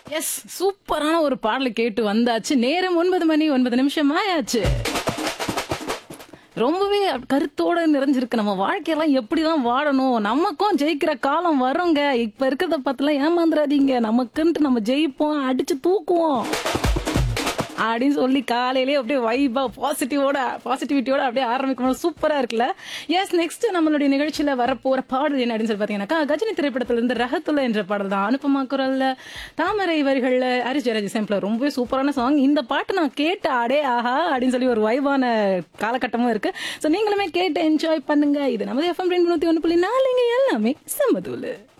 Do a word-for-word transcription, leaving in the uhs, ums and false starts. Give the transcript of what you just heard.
S, சூப்பரான ஒரு பாடலை கேட்டு வந்தாச்சு. நேரம் ஒன்பது மணி ஒன்பது நிமிஷம் ஆயாச்சு. ரொம்பவே கருத்தோட நிறைஞ்சிருக்கு. நம்ம வாழ்க்கையெல்லாம் எப்படிதான் வாழணும், நமக்கும் ஜெயிக்கிற காலம் வருங்க. இப்ப இருக்கிறத பத்திலாம் ஏமாந்துடாதீங்க. நமக்குன்ட்டு நம்ம ஜெயிப்போம், அடிச்சு தூக்குவோம் அப்படின்னு சொல்லி காலையிலேயே அப்படியே வைபா பாசிட்டிவோட பாசிட்டிவிட்டியோட அப்படியே ஆரம்பிக்கணும். சூப்பரா இருக்குல்ல. எஸ், நெக்ஸ்ட் நம்மளுடைய நிகழ்ச்சியில வரப்போற பாடல் என்ன அப்படின்னு சொல்லி பாத்தீங்கன்னாக்கா, கஜினி திரைப்படத்துல இருந்து ரஹத்துல என்ற பாடல் தான். அனுப்பமா குரல்ல, தாமரை வரிகள்ல, ஹரிஸ் ஜெயராஜ் சாம்பிள். ரொம்பவே சூப்பரான சாங். இந்த பாட்டு நான் கேட்டு அடே ஆஹா அப்படின்னு சொல்லி ஒரு வைபான காலகட்டமும் இருக்கு. ஸோ நீங்களுமே கேட்டு என்ஜாய் பண்ணுங்க. இது நமது எஃப்எம் ரெண்டு நூத்தி ஒன்று புள்ளி நாலுங்க, எல்லாமே சம்மதூலு.